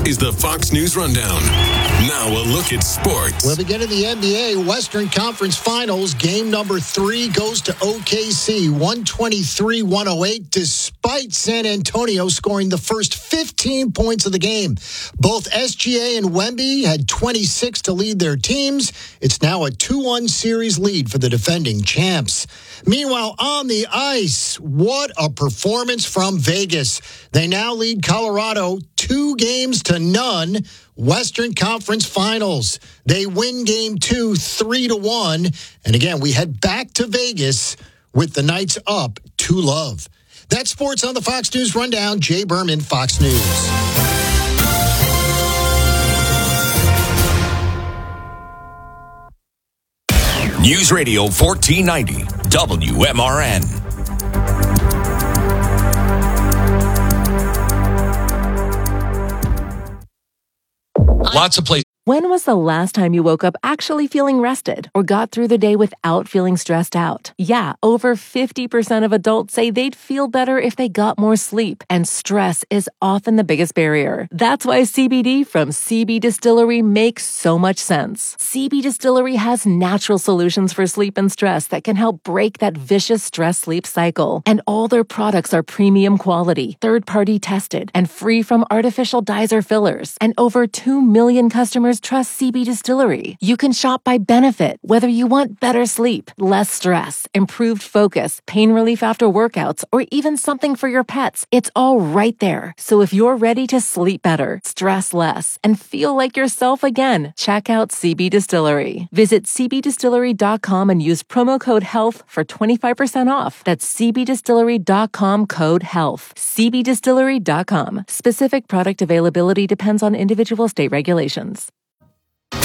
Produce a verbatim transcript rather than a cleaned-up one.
is the Fox News Rundown. Now a look at sports. We'll begin in the N B A Western Conference Finals. Game number three goes to O K C, one twenty-three one oh eight, despite San Antonio scoring the first fifteen points of the game. Both S G A and Wemby had twenty-six to lead their teams. It's now a two one series lead for the defending champs. Meanwhile, on the ice, what a performance from Vegas. They now lead Colorado two games to none. Western Conference Finals. They win game two, three to one. And again, we head back to Vegas with the Knights up two love. That's sports on the Fox News Rundown. Jay Berman, Fox News. News Radio fourteen ninety, W M R N. Lots of places. When was the last time you woke up actually feeling rested or got through the day without feeling stressed out? Yeah, over fifty percent of adults say they'd feel better if they got more sleep, and stress is often the biggest barrier. That's why C B D from C B Distillery makes so much sense. C B Distillery has natural solutions for sleep and stress that can help break that vicious stress-sleep cycle. And all their products are premium quality, third-party tested, and free from artificial dyes or fillers. And over two million customers trust C B Distillery. You can shop by benefit, whether you want better sleep, less stress, improved focus, pain relief after workouts, or even something for your pets. It's all right there. So if you're ready to sleep better, stress less, and feel like yourself again, check out C B Distillery. Visit c b distillery dot com and use promo code HEALTH for twenty-five percent off. That's c b distillery dot com code HEALTH. c b distillery dot com. Specific product availability depends on individual state regulations.